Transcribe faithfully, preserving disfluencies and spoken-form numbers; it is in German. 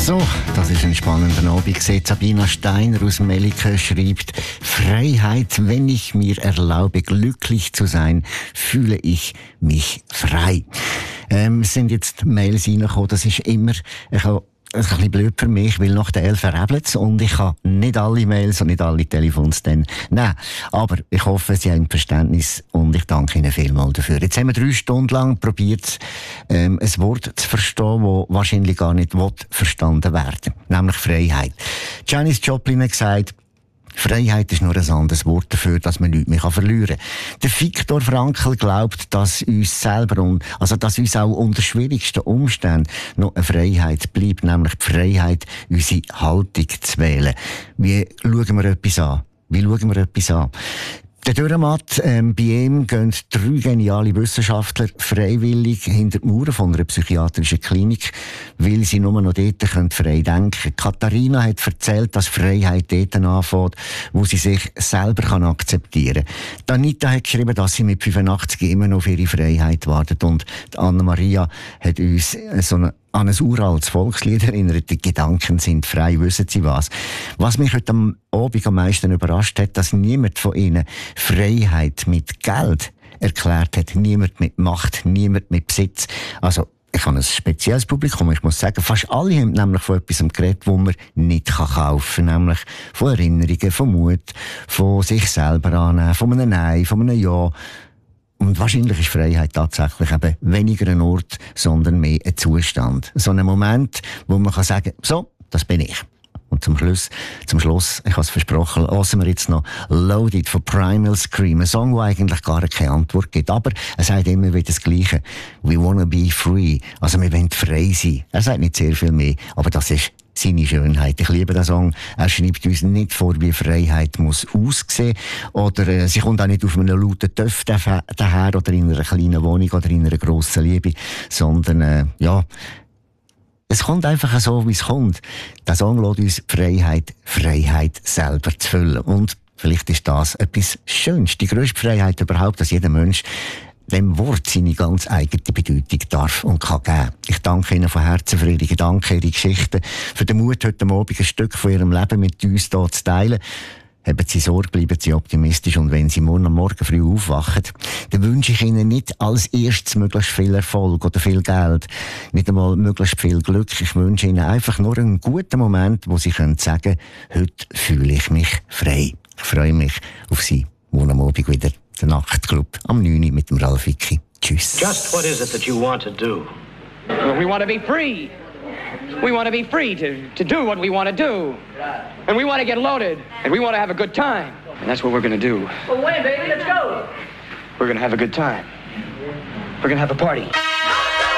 So, das ist ein spannender Abend. Sabina Steiner aus Melike schreibt: Freiheit, wenn ich mir erlaube, glücklich zu sein, fühle ich mich frei. Ähm, es sind jetzt Mails reingekommen, das ist immer, ich habe ein bisschen blöd für mich, weil nach der elf verrebelt und ich habe nicht alle Mails und nicht alle Telefons dann nehmen. Aber ich hoffe, Sie haben Verständnis und ich danke Ihnen vielmals dafür. Jetzt haben wir drei Stunden lang probiert, ähm, ein Wort zu verstehen, das wahrscheinlich gar nicht will, verstanden werden, nämlich Freiheit. Janis Joplin hat gesagt, Freiheit ist nur ein anderes Wort dafür, dass man nichts mehr verlieren kann. Der Viktor Frankl glaubt, dass uns selber, und, also dass uns auch unter schwierigsten Umständen noch eine Freiheit bleibt, nämlich die Freiheit, unsere Haltung zu wählen. Wie schauen wir etwas an? Wie schauen wir etwas an? Der Dürrematt, ähm, bei ihm gehen drei geniale Wissenschaftler freiwillig hinter die Mauern von einer psychiatrischen Klinik, weil sie nur noch dort können frei denken können. Katharina hat erzählt, dass Freiheit dort anfängt, wo sie sich selber kann akzeptieren kann. Anita hat geschrieben, dass sie mit fünfundachtzig immer noch auf ihre Freiheit wartet. Und Anna-Maria hat uns so eine an ein uraltes Volkslied erinnert. Die Gedanken sind frei, wissen Sie was? Was mich heute am Abend am meisten überrascht hat, dass niemand von Ihnen Freiheit mit Geld erklärt hat. Niemand mit Macht, niemand mit Besitz. Also, ich habe ein spezielles Publikum. Ich muss sagen, fast alle haben nämlich von etwas geredet, das man nicht kaufen kann. Nämlich von Erinnerungen, von Mut, von sich selber annehmen, von einem Nein, von einem Ja. Und wahrscheinlich ist Freiheit tatsächlich eben weniger ein Ort, sondern mehr ein Zustand. So ein Moment, wo man kann sagen, so, das bin ich. Und zum Schluss, zum Schluss, ich habe es versprochen, lassen wir jetzt noch Loaded von Primal Scream. Ein Song, der eigentlich gar keine Antwort gibt. Aber er sagt immer wieder das Gleiche. We wanna be free. Also wir wollen frei sein. Er sagt nicht sehr viel mehr, aber das ist seine Schönheit. Ich liebe den Song. Er schreibt uns nicht vor, wie Freiheit muss aussehen. Oder äh, sie kommt auch nicht auf einem lauten Töff daher oder in einer kleinen Wohnung oder in einer grossen Liebe, sondern äh, ja, es kommt einfach so, wie es kommt. Der Song lässt uns die Freiheit, Freiheit selber zu füllen. Und vielleicht ist das etwas Schönes. Die grösste Freiheit überhaupt, dass jeder Mensch dem Wort seine ganz eigene Bedeutung darf und kann geben. Ich danke Ihnen von Herzen für Ihre Gedanken, Ihre Geschichten, für den Mut, heute Abend ein Stück von Ihrem Leben mit uns hier zu teilen. Haben Sie Sorge, bleiben Sie optimistisch und wenn Sie morgen am Morgen früh aufwachen, dann wünsche ich Ihnen nicht als erstes möglichst viel Erfolg oder viel Geld, nicht einmal möglichst viel Glück. Ich wünsche Ihnen einfach nur einen guten Moment, wo Sie können sagen, heute fühle ich mich frei. Ich freue mich auf Sie morgen am Abend wieder. Der Nachtclub am neun Uhr mit dem Ralf Vicki. Tschüss. Just what is it that you want to do? Well, we want to be free. We want to be free to, to do what we want to do. And we want to get loaded. And we want to have a good time. And that's what we're going to do. Well, wait, baby, let's go. We're going to have a good time. We're going to have a party.